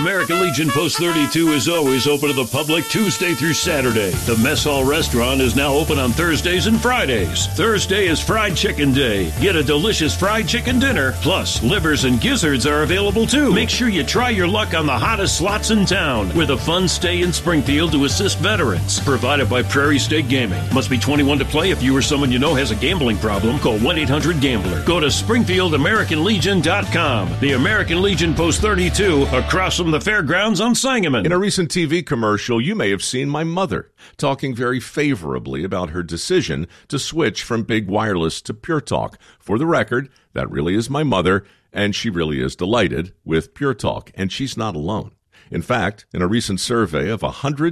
American Legion Post 32 is always open to the public Tuesday through Saturday. The Mess Hall Restaurant is now open on Thursdays and Fridays. Thursday is Fried Chicken Day. Get a delicious fried chicken dinner, plus livers and gizzards are available too. Make sure you try your luck on the hottest slots in town with a fun stay in Springfield to assist veterans. Provided by Prairie State Gaming. Must be 21 to play. If you or someone you know has a gambling problem, call 1-800-GAMBLER. Go to SpringfieldAmericanLegion.com. The American Legion Post 32 across from the fairgrounds on Sangamon. In a recent TV commercial, you may have seen my mother talking very favorably about her decision to switch from Big Wireless to Pure Talk. For the record, that really is my mother, and she really is delighted with Pure Talk, and she's not alone. In fact, in a recent survey of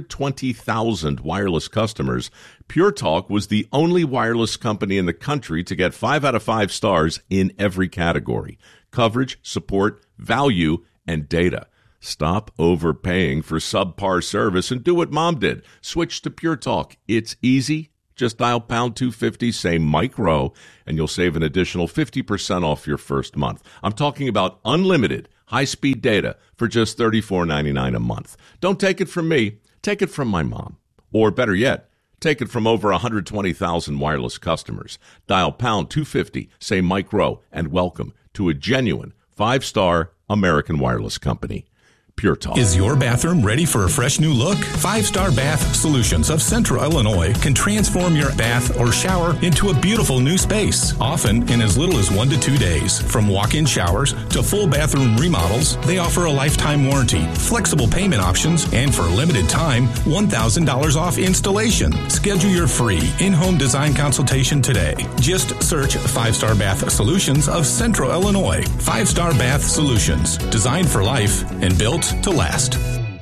120,000 wireless customers, Pure Talk was the only wireless company in the country to get 5 out of 5 stars in every category: coverage, support, value, and data. Stop overpaying for subpar service and do what Mom did. Switch to Pure Talk. It's easy. Just dial pound 250, say Mike Rowe, and you'll save an additional 50% off your first month. I'm talking about unlimited high-speed data for just $34.99 a month. Don't take it from me. Take it from my mom. Or better yet, take it from over 120,000 wireless customers. Dial pound 250, say Mike Rowe, and welcome to a genuine 5-star American wireless company. Pure Talk. Is your bathroom ready for a fresh new look? 5-Star Bath Solutions of Central Illinois can transform your bath or shower into a beautiful new space, often in as little as 1 to 2 days. From walk-in showers to full bathroom remodels, they offer a lifetime warranty, flexible payment options, and for a limited time, $1,000 off installation. Schedule your free in-home design consultation today. Just search 5-Star Bath Solutions of Central Illinois. 5-Star Bath Solutions, designed for life and built to last.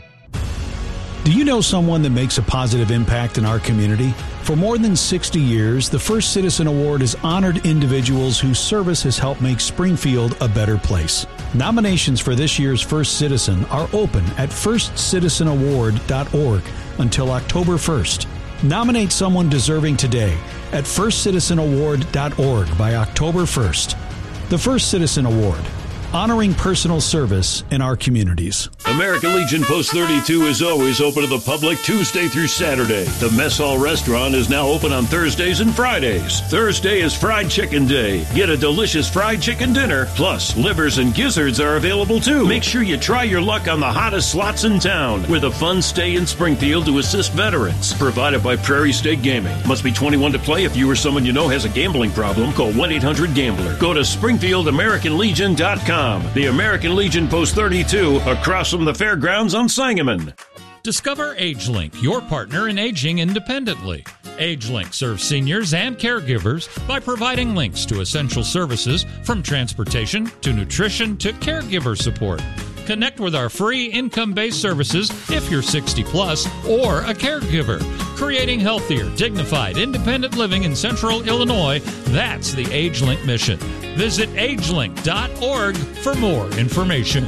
Do you know someone that makes a positive impact in our community? For more than 60 years, the First Citizen Award has honored individuals whose service has helped make Springfield a better place. Nominations for this year's First Citizen are open at firstcitizenaward.org until October 1st. Nominate someone deserving today at firstcitizenaward.org by October 1st. The First Citizen Award, honoring personal service in our communities. American Legion Post 32 is always open to the public Tuesday through Saturday. The Mess Hall Restaurant is now open on Thursdays and Fridays. Thursday is Fried Chicken Day. Get a delicious fried chicken dinner, plus livers and gizzards are available too. Make sure you try your luck on the hottest slots in town with a fun stay in Springfield to assist veterans. Provided by Prairie State Gaming. Must be 21 to play. If you or someone you know has a gambling problem, call 1-800-GAMBLER. Go to SpringfieldAmericanLegion.com. The American Legion Post 32 across from the fairgrounds on Sangamon. Discover AgeLink, your partner in aging independently. AgeLink serves seniors and caregivers by providing links to essential services from transportation to nutrition to caregiver support. Connect with our free income-based services if you're 60 plus or a caregiver. Creating healthier, dignified, independent living in Central Illinois, that's the AgeLink mission. Visit agelink.org for more information.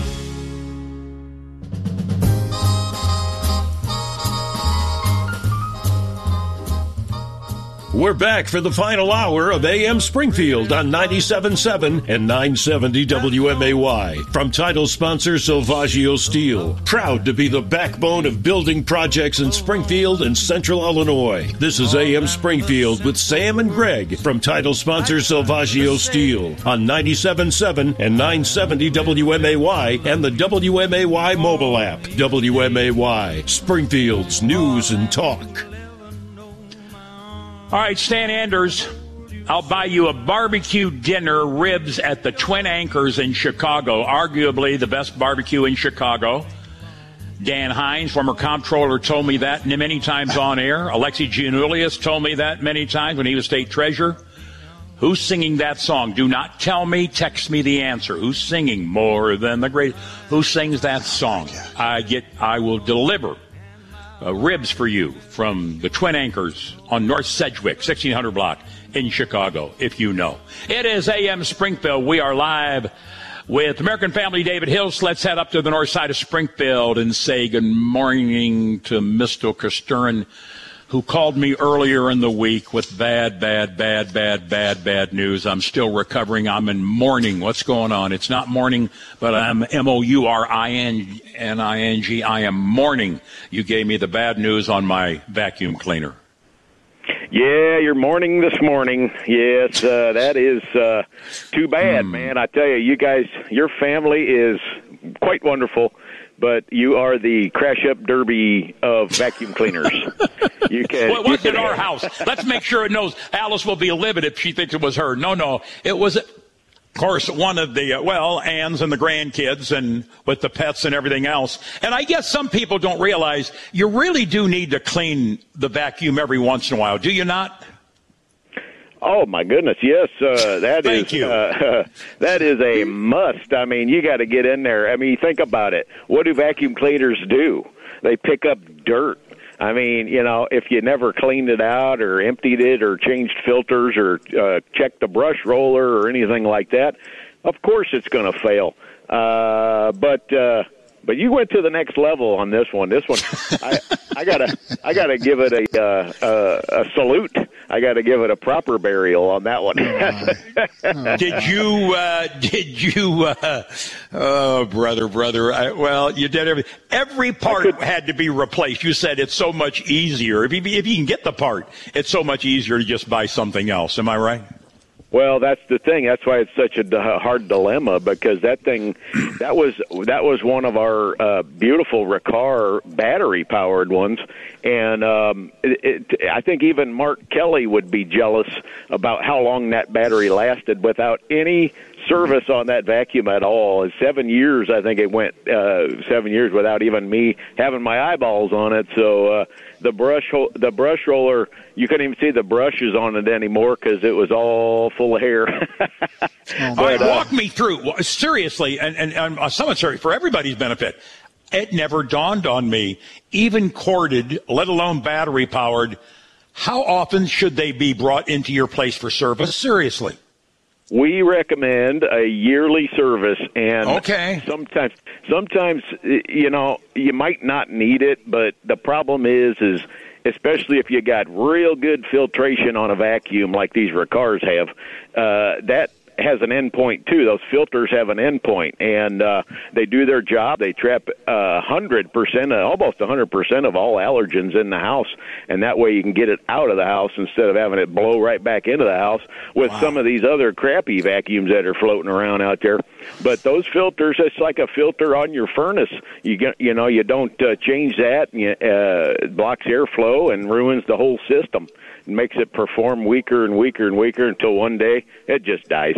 We're back for the final hour of AM Springfield on 97.7 and 970 WMAY. From title sponsor Silvaggio Steel. Proud to be the backbone of building projects in Springfield and Central Illinois. This is AM Springfield with Sam and Greg from title sponsor Silvaggio Steel on 97.7 and 970 WMAY and the WMAY mobile app. WMAY, Springfield's news and talk. All right, Stan Anders, I'll buy you a barbecue dinner, ribs at the Twin Anchors in Chicago, arguably the best barbecue in Chicago. Dan Hines, former comptroller, told me that many times on air. Alexi Giannoulias told me that many times when he was state treasurer. Who's singing that song? Do not tell me, text me the answer. Who's singing More Than the Great? Who sings that song? I will deliver ribs for you from the Twin Anchors on North Sedgwick, 1600 block in Chicago, if you know. It is AM Springfield. We are live with American Family David Hills. Let's head up to the north side of Springfield and say good morning to Mr. Kosturin, who called me earlier in the week with bad news. I'm still recovering. I'm in mourning. What's going on? It's not mourning, but I'm MOURINNING. I am mourning. You gave me the bad news on my vacuum cleaner. Yeah, you're mourning this morning. Yes, that is too bad, man. I tell you, you guys, your family is quite wonderful, but you are the crash-up derby of vacuum cleaners. You can. Well, it wasn't in our house. Let's make sure it knows Alice will be livid if she thinks it was her. No, it was, of course, one of the, Ann's and the grandkids and with the pets and everything else. And I guess some people don't realize you really do need to clean the vacuum every once in a while, do you not? Oh, my goodness, yes. Thank you. That is a must. I mean, you got to get in there. I mean, think about it. What do vacuum cleaners do? They pick up dirt. I mean, if you never cleaned it out or emptied it or changed filters or checked the brush roller or anything like that, of course it's going to fail. But you went to the next level on this one. This one, I gotta give it a salute. I gotta give it a proper burial on that one. Did you? Oh, brother. You did everything. Every part had to be replaced. You said it's so much easier if you can get the part. It's so much easier to just buy something else. Am I right? Well, that's the thing. That's why it's such a hard dilemma, because that was one of our beautiful Riccar battery-powered ones, and I think even Mark Kelly would be jealous about how long that battery lasted without any service on that vacuum at all. 7 years, I think it went 7 years without even me having my eyeballs on it. So the brush roller, you couldn't even see the brushes on it anymore because it was all full of hair. All right, walk me through. Seriously, and I'm somewhat sorry, for everybody's benefit, it never dawned on me, even corded, let alone battery-powered, how often should they be brought into your place for service? Seriously. We recommend a yearly service, and okay. Sometimes you might not need it, but the problem is especially if you got real good filtration on a vacuum like these Riccars have, that has an endpoint too. Those filters have an endpoint, and they do their job. They trap 100%, almost 100% of all allergens in the house, and that way you can get it out of the house instead of having it blow right back into the house with some of these other crappy vacuums that are floating around out there. But those filters, it's like a filter on your furnace. You don't change that, and it blocks airflow and ruins the whole system. It makes it perform weaker and weaker and weaker until one day it just dies.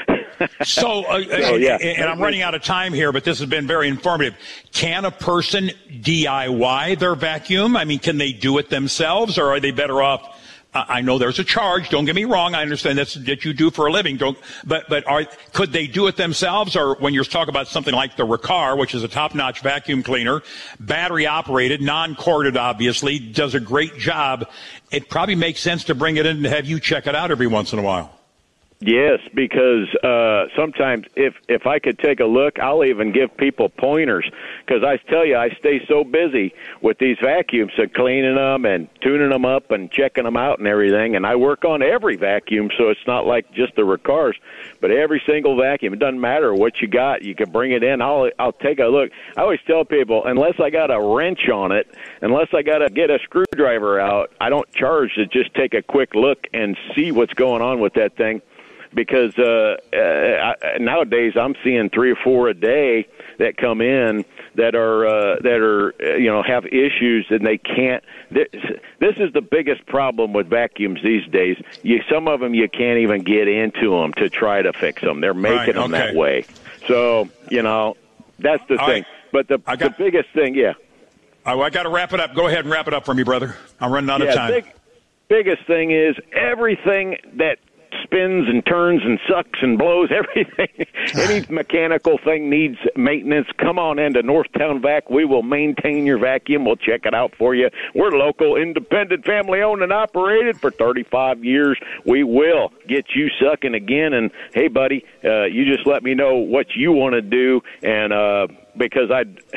And I'm running out of time here, but this has been very informative. Can a person DIY their vacuum? I mean, can they do it themselves, or are they better off? I know there's a charge. Don't get me wrong. I understand that's that you do for a living. Could they do it themselves? Or when you're talking about something like the Riccar, which is a top-notch vacuum cleaner, battery-operated, non-corded, obviously, does a great job. It probably makes sense to bring it in and have you check it out every once in a while. Yes, because sometimes if I could take a look, I'll even give people pointers, because I tell you, I stay so busy with these vacuums and cleaning them and tuning them up and checking them out and everything, and I work on every vacuum, so it's not like just the Riccars, but every single vacuum. It doesn't matter what you got. You can bring it in. I'll take a look. I always tell people, unless I got a wrench on it, unless I got to get a screwdriver out, I don't charge to just take a quick look and see what's going on with that thing. Because nowadays I'm seeing 3 or 4 a day that come in that are have issues, and they can't. This is the biggest problem with vacuums these days. Some of them you can't even get into them to try to fix them. They're making them that way. So that's the thing. Right. But the biggest thing, I got to wrap it up. Go ahead and wrap it up for me, brother. I'm running out of time. Biggest thing is everything that spins and turns and sucks and blows, everything. Any mechanical thing needs maintenance. Come on into Northtown Vac. We will maintain your vacuum. We'll check it out for you. We're local, independent, family-owned and operated for 35 years. We will get you sucking again. And, hey, buddy, you just let me know what you want to do, and because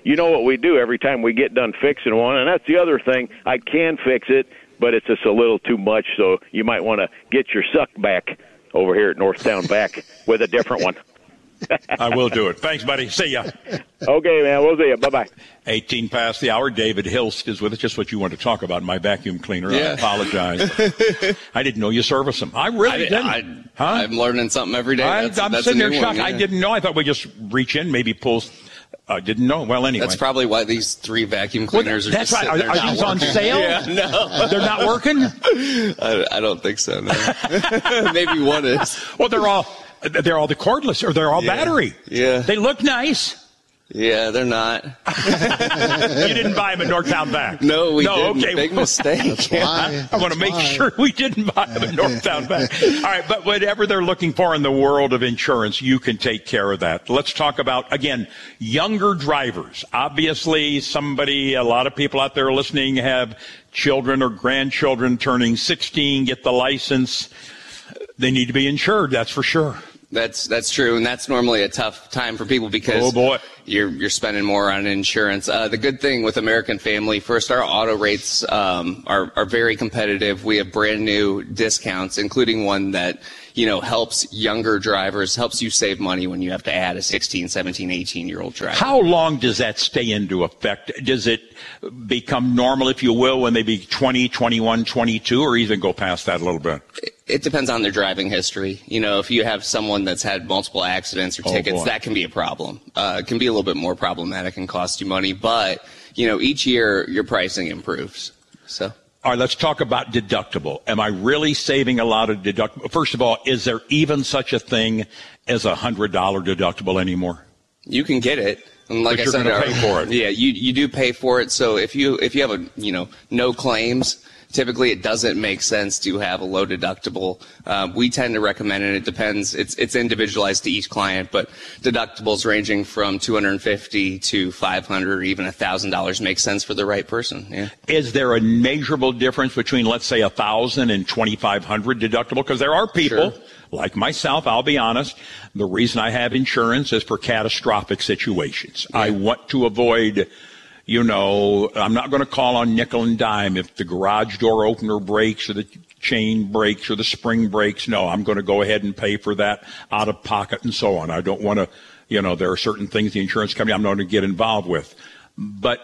you know what we do every time we get done fixing one, and that's the other thing. I can fix it, but it's just a little too much, so you might want to get your suck back over here at Northtown back with a different one. I will do it. Thanks, buddy. See ya. Okay, man. We'll see you. Bye-bye. 18 past the hour. David Hilst is with us. Just what you want to talk about, my vacuum cleaner. Yeah. I apologize. I didn't know you service them. I really didn't. I'm learning something every day. I'm That's sitting a there new shocked. one, yeah. I didn't know. I thought we just reach in, maybe pull. I didn't know. Well, anyway. That's probably why these 3 vacuum cleaners are that's just right. sitting there Are not these on working. sale? Yeah, no. They're not working? I don't think so, no. Maybe one is. Well, they're all the cordless, or they're all battery. Yeah. They look nice. Yeah, they're not. You didn't buy them at Northtown Back. No, we didn't. Okay. Big mistake. I want to make sure we didn't buy them at Northtown Back. All right, but whatever they're looking for in the world of insurance, you can take care of that. Let's talk about, again, younger drivers. Obviously, a lot of people out there listening have children or grandchildren turning 16, get the license. They need to be insured, that's for sure. That's true, and that's normally a tough time for people because you're spending more on insurance. The good thing with American Family, first, our auto rates are very competitive. We have brand new discounts, including one that helps younger drivers, helps you save money when you have to add a 16, 17, 18-year-old driver. How long does that stay into effect? Does it become normal, if you will, when they be 20, 21, 22, or even go past that a little bit? It depends on their driving history. If you have someone that's had multiple accidents or tickets, that can be a problem. It can be a little bit more problematic and cost you money. But, each year your pricing improves. So. All right, let's talk about deductible. Am I really saving a lot of deductible? First of all, is there even such a thing as a $100 deductible anymore? You can get it. And like I said, you're going to pay for it. Yeah, you do pay for it. So if you have no claims, typically it doesn't make sense to have a low deductible. We tend to recommend it. It depends. It's individualized to each client, but deductibles ranging from $250 to $500 or even $1,000 makes sense for the right person. Yeah. Is there a measurable difference between, let's say, $1,000 and $2,500 deductible? Because there are people, like myself, I'll be honest, the reason I have insurance is for catastrophic situations. Yeah. I want to avoid, I'm not going to call on nickel and dime if the garage door opener breaks or the chain breaks or the spring breaks. No, I'm going to go ahead and pay for that out of pocket and so on. I don't want to, there are certain things the insurance company I'm not going to get involved with. But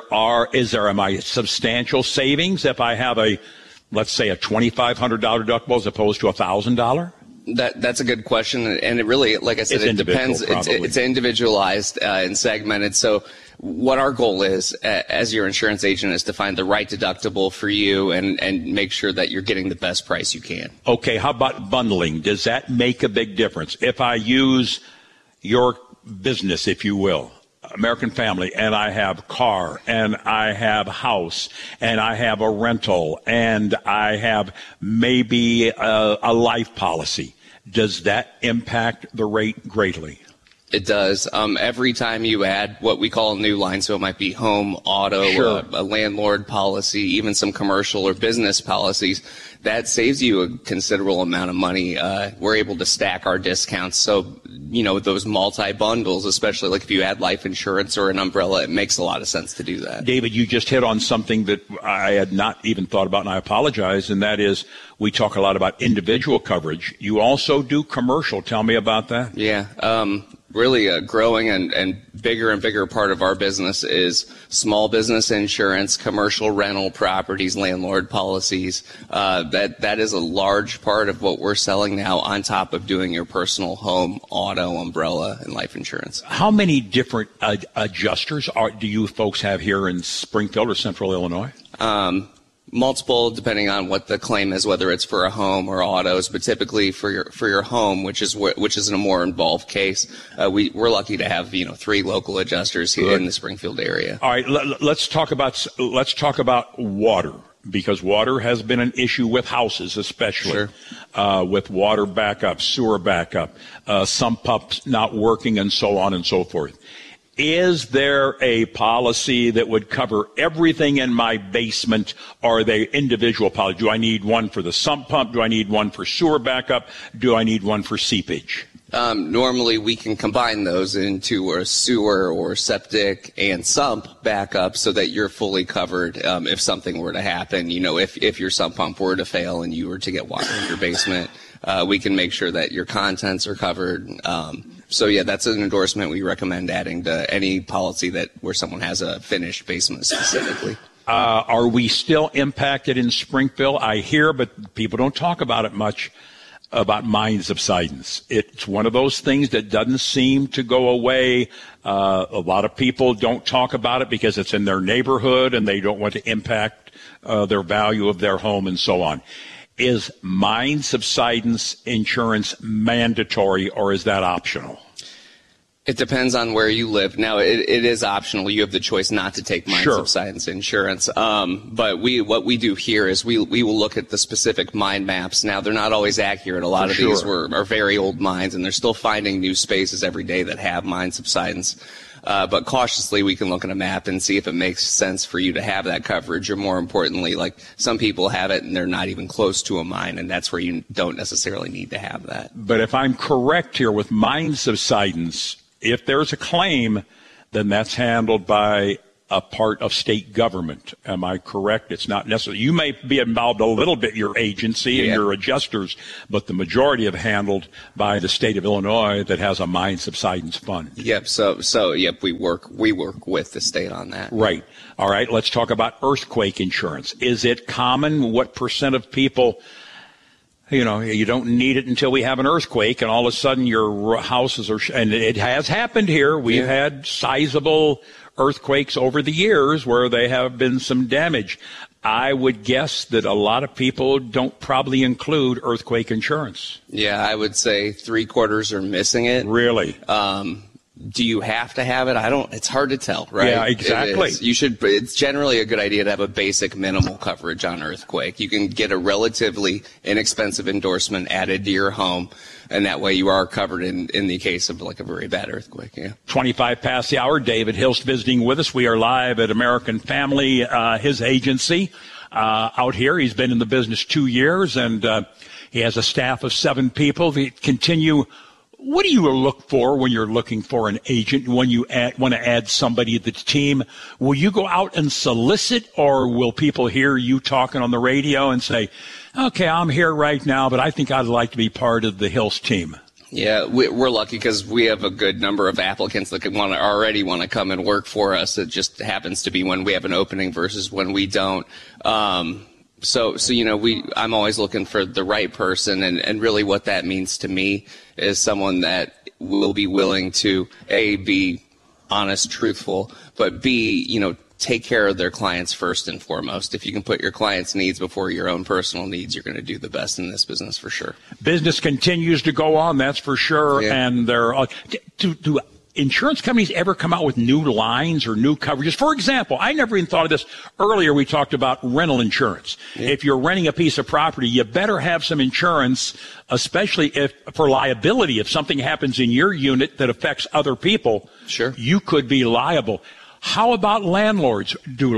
am I substantial savings if I have let's say a $2,500 deductible as opposed to $1,000? That's a good question, and it really, like I said, it depends. It's individualized and segmented. So what our goal is as your insurance agent is to find the right deductible for you and make sure that you're getting the best price you can. Okay, how about bundling? Does that make a big difference? If I use your business, if you will, American Family, and I have car, and I have house, and I have a rental, and I have maybe a life policy, does that impact the rate greatly? It does. Every time you add what we call a new line, so it might be home, auto, a landlord policy, even some commercial or business policies, that saves you a considerable amount of money. We're able to stack our discounts. So, those multi-bundles, especially like if you add life insurance or an umbrella, it makes a lot of sense to do that. David, you just hit on something that I had not even thought about, and I apologize, and that is we talk a lot about individual coverage. You also do commercial. Tell me about that. Yeah. Really a growing and bigger part of our business is small business insurance, commercial rental properties, landlord policies. That is a large part of what we're selling now on top of doing your personal home, auto, umbrella, and life insurance. How many different adjusters do you folks have here in Springfield or Central Illinois? Multiple, depending on what the claim is, whether it's for a home or autos, but typically for your home, which is in a more involved case, we're lucky to have 3 local adjusters here in the Springfield area. All right, let's talk about water, because water has been an issue with houses, especially with water backup, sewer backup, sump pumps not working, and so on and so forth. Is there a policy that would cover everything in my basement, or are they individual policies? Do I need one for the sump pump? Do I need one for sewer backup? Do I need one for seepage? Normally, we can combine those into a sewer or septic and sump backup so that you're fully covered if something were to happen. You know, if your sump pump were to fail and you were to get water in your basement, we can make sure that your contents are covered. So, yeah, that's an endorsement we recommend adding to any policy where someone has a finished basement specifically. Are we still impacted in Springfield? I hear, but people don't talk about it much, about mine subsidence. It's one of those things that doesn't seem to go away. A lot of people don't talk about it because it's in their neighborhood and they don't want to impact their value of their home and so on. Is mine subsidence insurance mandatory or is that optional? It depends on where you live. Now, it is optional. You have the choice not to take mine subsidence insurance. But what we do here is we will look at the specific mine maps. Now, they're not always accurate. A lot of these are very old mines, and they're still finding new spaces every day that have mine subsidence. But cautiously, we can look at a map and see if it makes sense for you to have that coverage, or more importantly, like some people have it and they're not even close to a mine, and that's where you don't necessarily need to have that. But if I'm correct here with mine subsidence, if there's a claim, then that's handled by a part of state government. Am I correct? It's not necessarily. You may be involved a little bit, your agency and your adjusters, but the majority of handled by the state of Illinois that has a mine subsidence fund. Yep. So yep, we work with the state on that. Right. All right. Let's talk about earthquake insurance. Is it common? What percent of people? You know, you don't need it until we have an earthquake, and all of a sudden your houses are, and it has happened here. We've had sizable earthquakes over the years where they have been some damage. I would guess that a lot of people don't probably include earthquake insurance. Yeah, I would say 3/4 are missing it. Really? Do you have to have it? It's hard to tell, right? Yeah, exactly. It's generally a good idea to have a basic minimal coverage on earthquake. You can get a relatively inexpensive endorsement added to your home, and that way you are covered in the case of like a very bad earthquake. Yeah. 25 past the hour. David Hilst visiting with us. We are live at American Family, his agency out here. He's been in the business 2 years, and he has a staff of 7 people. They continue. What do you look for when you're looking for an agent, when you want to add somebody to the team? Will you go out and solicit, or will people hear you talking on the radio and say, okay, I'm here right now, but I think I'd like to be part of the Hills team? Yeah, we're lucky because we have a good number of applicants that already want to come and work for us. It just happens to be when we have an opening versus when we don't. So you know, I'm always looking for the right person, and really what that means to me is someone that will be willing to A, be honest, truthful, but B, you know, take care of their clients first and foremost. If you can put your clients' needs before your own personal needs, you're going to do the best in this business for sure. Business continues to go on, that's for sure. Yeah. And do insurance companies ever come out with new lines or new coverages? For example, I never even thought of this. Earlier we talked about rental insurance. Yeah. If you're renting a piece of property, you better have some insurance, especially for liability. If something happens in your unit that affects other people, sure, you could be liable. How about landlords?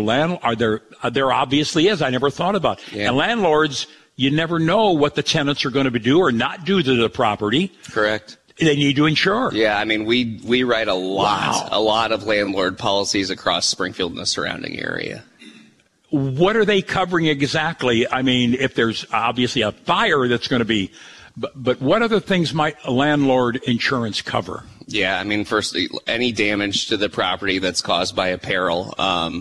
There obviously is. I never thought about it. Yeah. And landlords, you never know what the tenants are going to do or not do to the property. Correct. They need to insure. Yeah, I mean, we write a lot of landlord policies across Springfield and the surrounding area. What are they covering exactly? I mean, if there's obviously a fire that's going to be, but what other things might a landlord insurance cover? Yeah, I mean, firstly, any damage to the property that's caused by a peril.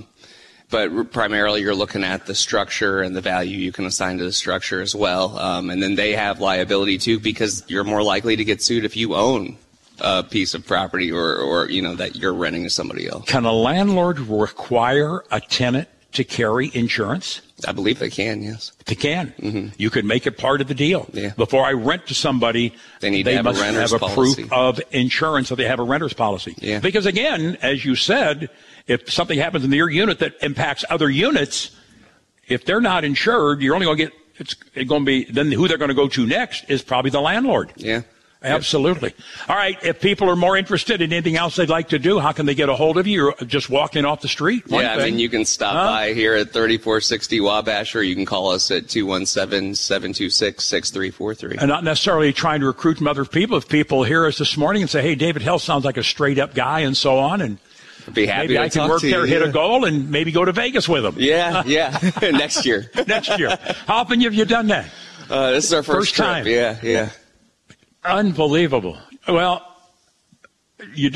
But primarily you're looking at the structure and the value you can assign to the structure as well. And then they have liability too, because you're more likely to get sued if you own a piece of property or you know, that you're renting to somebody else. Can a landlord require a tenant to carry insurance? I believe they can, yes. They can. Mm-hmm. You could make it part of the deal. Yeah. Before I rent to somebody, they must have a proof of insurance that they have a renter's policy. Yeah. Because again, as you said, if something happens in your unit that impacts other units, if they're not insured, you're only going to get, it's going to be, then who they're going to go to next is probably the landlord. Yeah. Absolutely. All right. If people are more interested in anything else they'd like to do, how can they get a hold of you? You're just walking off the street? Yeah, I mean, you can stop by here at 3460 Wabash, or you can call us at 217-726-6343. And not necessarily trying to recruit from other people. If people hear us this morning and say, hey, David Hill sounds like a straight-up guy and so on, and be happy maybe I can work there, hit a goal, and maybe go to Vegas with them. Yeah. Next year. Next year. How often have you done that? This is our first trip. time. Yeah. Unbelievable. Well, do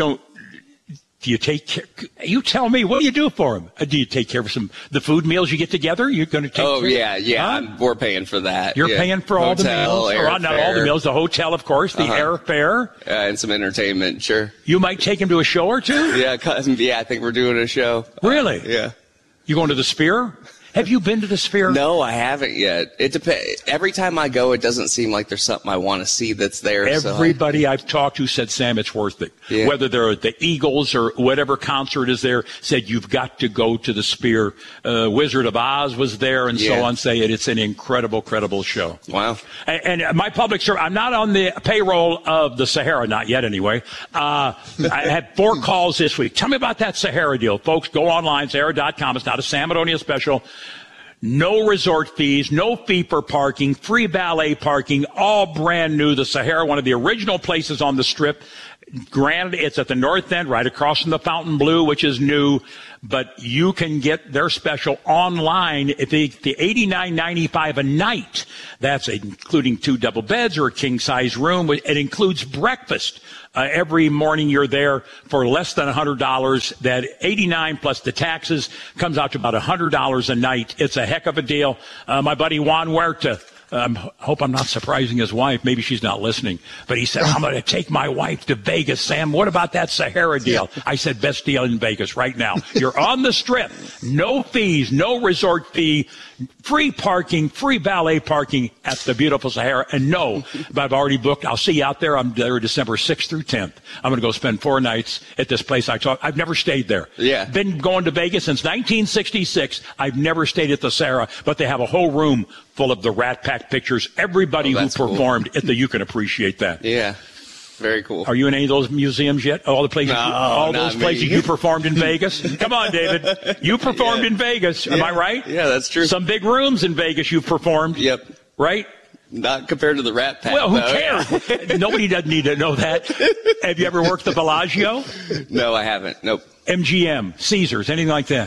you take care? You tell me, what do you do for them? Do you take care of the food meals you get together? You're going to take care? Yeah. Huh? We're paying for that. You're paying for all the meals? Or not all the meals, the hotel, of course, the airfare. And some entertainment, sure. You might take him to a show or two? Yeah, I think we're doing a show. Really? Yeah. You going to the Sphere? Have you been to the Sphere? No, I haven't yet. It depends. Every time I go, it doesn't seem like there's something I want to see that's there. Everybody I've talked to said, Sam, it's worth it. Yeah. Whether they're at the Eagles or whatever concert is there, said you've got to go to the Sphere. Wizard of Oz was there and so on. Say it's an incredible show. Wow. And my public service, I'm not on the payroll of the Sahara, not yet anyway. I had 4 calls this week. Tell me about that Sahara deal. Folks, go online, Sahara.com. It's not a Sam Madonia special. No resort fees, no fee for parking, free valet parking, all brand new. The Sahara, one of the original places on the Strip. Granted, it's at the north end, right across from the Fontainebleau, which is new. But you can get their special online at the $89.95 a night. That's including 2 double beds or a king-size room. It includes breakfast. Every morning you're there for less than $100. That $89 plus the taxes comes out to about $100 a night. It's a heck of a deal. My buddy Juan Huerta, hope I'm not surprising his wife. Maybe she's not listening. But he said, I'm going to take my wife to Vegas. Sam, what about that Sahara deal? I said, best deal in Vegas right now. You're on the Strip. No fees, no resort fee, free parking, free valet parking at the beautiful Sahara. And no, but I've already booked. I'll see you out there. I'm there December 6th through 10th. I'm going to go spend 4 nights at this place. I've never stayed there. Yeah. Been going to Vegas since 1966. I've never stayed at the Sahara, but they have a whole room full of the Rat Pack pictures. Everybody who performed at the, you can appreciate that. Yeah. Very cool. Are you in any of those museums yet? All the places, places you performed in Vegas? Come on, David. You performed in Vegas. Am I right? Yeah, that's true. Some big rooms in Vegas you've performed. Yep. Right? Not compared to the Rat Pack. Well, who cares? Nobody doesn't need to know that. Have you ever worked the Bellagio? No, I haven't. Nope. MGM, Caesars, anything like that?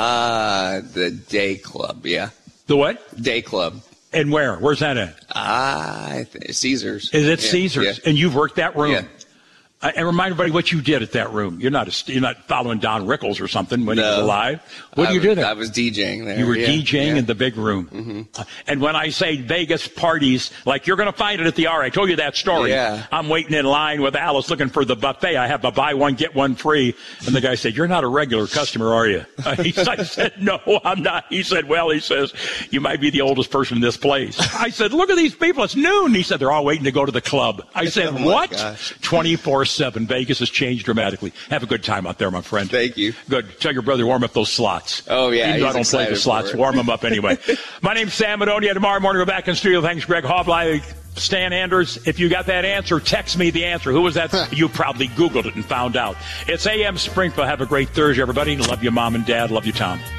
The Day Club, yeah. The what? Day Club. And where? Where's that at? Caesars. Is it Caesars? Yeah. And you've worked that room? Yeah. And remind everybody what you did at that room. You're not following Don Rickles or something when he was alive. What do you do there? I was DJing there. You were DJing in the big room. Mm-hmm. And when I say Vegas parties, like you're going to find it at the R. I told you that story. Yeah. I'm waiting in line with Alice looking for the buffet. I have a buy one, get one free. And the guy said, you're not a regular customer, are you? I said, no, I'm not. He said, well, he says, you might be the oldest person in this place. I said, look at these people. It's noon. He said, they're all waiting to go to the club. I said, what? 24/7. Vegas has changed dramatically. Have a good time out there, my friend. Thank you. Good. Tell your brother to warm up those slots. Oh, yeah. Even though I don't play the slots, warm them up anyway. My name's Sam Madonia. Tomorrow morning, we're back in studio. Thanks, Greg Hobly, Stan Anders. If you got that answer, text me the answer. Who was that? You probably Googled it and found out. It's AM Springfield. Have a great Thursday, everybody. Love you, Mom and Dad. Love you, Tom.